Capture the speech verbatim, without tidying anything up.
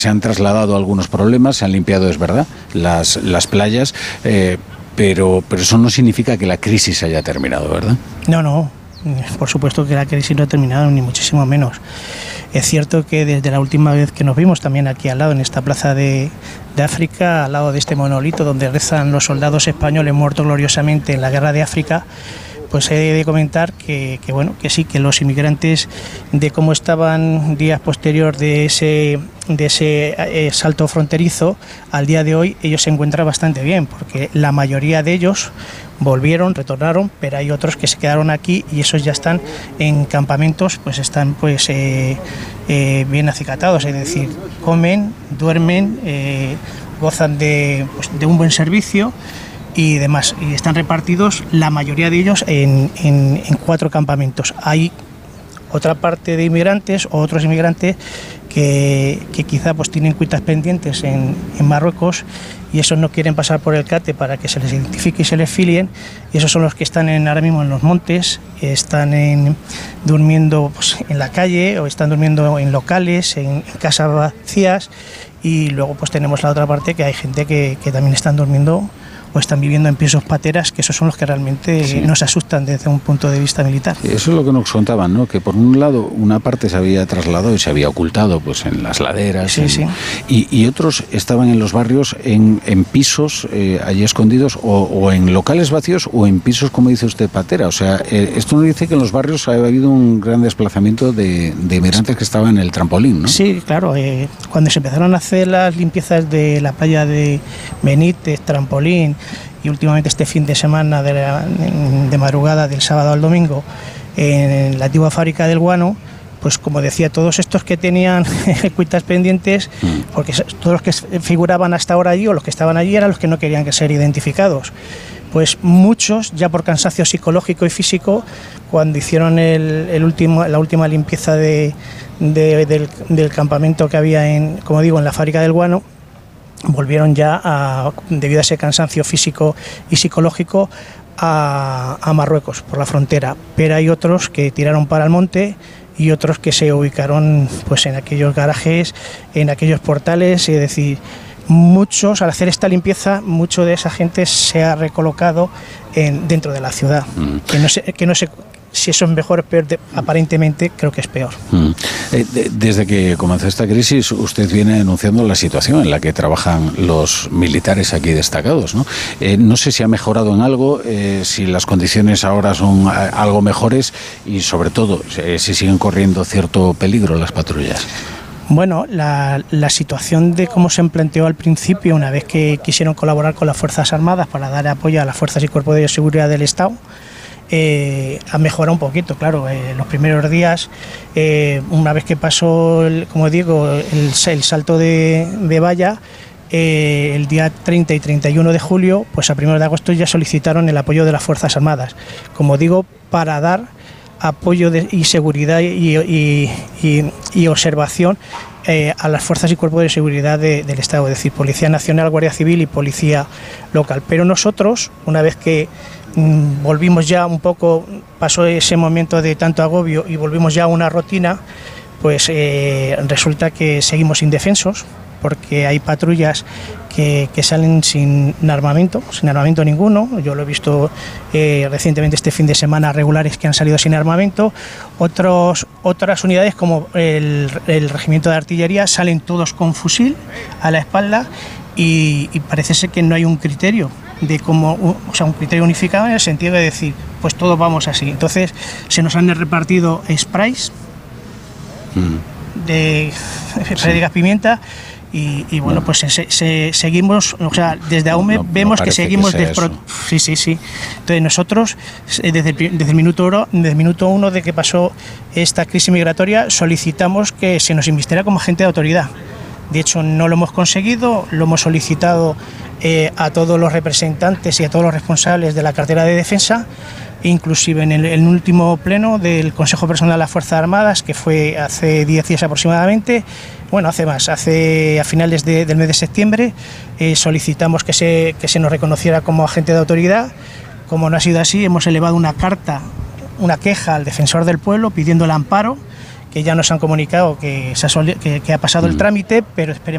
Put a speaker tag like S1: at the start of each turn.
S1: Se han trasladado algunos problemas, se han limpiado, es verdad, las, las playas, eh, pero, pero eso no significa que la crisis haya terminado, ¿verdad?
S2: No, no, por supuesto que la crisis no ha terminado, ni muchísimo menos. Es cierto que desde la última vez que nos vimos, también aquí al lado, en esta plaza de, de África, al lado de este monolito donde rezan los soldados españoles muertos gloriosamente en la guerra de África, pues he de comentar que, que bueno, que sí, que los inmigrantes, de cómo estaban días posterior de ese, de ese eh, salto fronterizo, al día de hoy ellos se encuentran bastante bien, porque la mayoría de ellos volvieron, retornaron, pero hay otros que se quedaron aquí y esos ya están en campamentos, pues están pues eh, eh, bien acicatados, es decir, comen, duermen, eh, gozan de, pues, de un buen servicio y demás, y están repartidos la mayoría de ellos en, en, en cuatro campamentos. Hay otra parte de inmigrantes o otros inmigrantes que, que quizá pues tienen cuitas pendientes en, en Marruecos y esos no quieren pasar por el CATE para que se les identifique y se les filien, y esos son los que están en, ahora mismo en los montes, están en, durmiendo pues, en la calle o están durmiendo en locales, en, en casas vacías, y luego pues tenemos la otra parte que hay gente que, que también están durmiendo o están viviendo en pisos pateras, que esos son los que realmente sí nos asustan desde un punto de vista militar.
S1: Eso es lo que nos contaban, ¿no? Que por un lado una parte se había trasladado y se había ocultado pues en las laderas,
S2: sí,
S1: en,
S2: sí.
S1: Y, y otros estaban en los barrios en, en pisos eh, allí escondidos o, o en locales vacíos o en pisos, como dice usted, patera. O sea, eh, esto nos dice que en los barrios ha habido un gran desplazamiento de, de inmigrantes que estaban en el trampolín, ¿no?
S2: Sí, claro. Eh, cuando se empezaron a hacer las limpiezas de la playa de Benítez, Trampolín, y últimamente este fin de semana de, la, de madrugada del sábado al domingo en la antigua fábrica del guano, pues como decía, todos estos que tenían cuitas pendientes, porque todos los que figuraban hasta ahora allí o los que estaban allí eran los que no querían que ser identificados, pues muchos ya por cansancio psicológico y físico, cuando hicieron el, el último, la última limpieza de, de, del, del campamento que había en, como digo, en la fábrica del guano, volvieron ya, a, debido a ese cansancio físico y psicológico, a, a Marruecos, por la frontera. Pero hay otros que tiraron para el monte y otros que se ubicaron pues en aquellos garajes, en aquellos portales, es decir, muchos, al hacer esta limpieza, mucho de esa gente se ha recolocado en, dentro de la ciudad. Mm. Que no sé, que no sé si eso es mejor o peor, de, aparentemente creo que es peor.
S1: Mm. Eh, de, desde que comenzó esta crisis, usted viene denunciando la situación en la que trabajan los militares aquí destacados, ¿no? Eh, no sé si ha mejorado en algo, eh, si las condiciones ahora son a, algo mejores y, sobre todo, eh, si siguen corriendo cierto peligro las patrullas.
S2: Bueno, la, la situación de cómo se planteó al principio, una vez que quisieron colaborar con las Fuerzas Armadas para dar apoyo a las fuerzas y cuerpos de seguridad del Estado, Eh, ha mejorado un poquito, claro. Eh, los primeros días, eh, una vez que pasó, el, como digo, el, el salto de, de valla, eh, el día treinta y treinta y uno de julio, pues a primeros de agosto ya solicitaron el apoyo de las Fuerzas Armadas, como digo, para dar apoyo de, y seguridad y, y, y, y observación eh, a las fuerzas y cuerpos de seguridad de, del Estado, es decir, Policía Nacional, Guardia Civil y Policía Local. Pero nosotros, una vez que mm, volvimos ya un poco, pasó ese momento de tanto agobio y volvimos ya a una rutina, pues eh, resulta que seguimos indefensos, porque hay patrullas que, que salen sin armamento, sin armamento ninguno. Yo lo he visto eh, recientemente este fin de semana, regulares que han salido sin armamento. Otros, otras unidades como el, el regimiento de artillería salen todos con fusil a la espalda y, y parece ser que no hay un criterio de cómo, o sea, un criterio unificado en el sentido de decir, pues todos vamos así. Entonces se nos han repartido sprays mm. de sí. gas pimienta. Y, y bueno, no. pues se, se, seguimos, o sea, desde A U M E no, no, vemos no que seguimos... Que despro... Sí, sí, sí. Entonces nosotros, desde el, desde, el minuto uno, desde el minuto uno de que pasó esta crisis migratoria, solicitamos que se nos invistiera como agente de autoridad. De hecho, no lo hemos conseguido, lo hemos solicitado eh, a todos los representantes y a todos los responsables de la cartera de defensa, inclusive en el, el último pleno del Consejo Personal de las Fuerzas Armadas, que fue hace diez días aproximadamente, bueno, hace más, hace a finales de, del mes de septiembre, eh, solicitamos que se, que se nos reconociera como agente de autoridad. Como no ha sido así, hemos elevado una carta, una queja al defensor del pueblo pidiendo el amparo, que ya nos han comunicado que, se ha, que, que ha pasado el trámite, pero esperemos